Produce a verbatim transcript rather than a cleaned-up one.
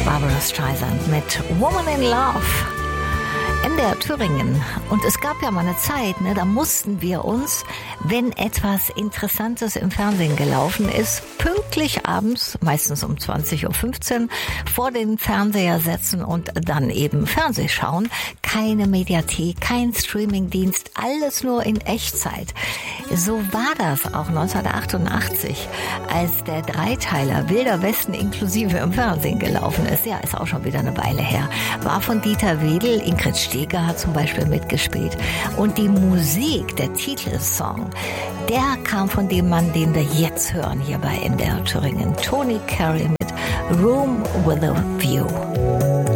Barbara Streisand mit Woman in Love. In der Thüringen. Und es gab ja mal eine Zeit, ne, da mussten wir uns, wenn etwas Interessantes im Fernsehen gelaufen ist, pünktlich abends, meistens um zwanzig Uhr fünfzehn, vor den Fernseher setzen und dann eben Fernseh schauen. Keine Mediathek, kein Streamingdienst, alles nur in Echtzeit. So war das auch neunzehnhundertachtundachtzig, als der Dreiteiler Wilder Westen inklusive im Fernsehen gelaufen ist. Ja, ist auch schon wieder eine Weile her. War von Dieter Wedel, Ingrid Steger hat zum Beispiel mitgespielt. Und die Musik, der Titelsong, der kam von dem Mann, den wir jetzt hören hier bei M D R Thüringen. Tony Carey mit Room with a View.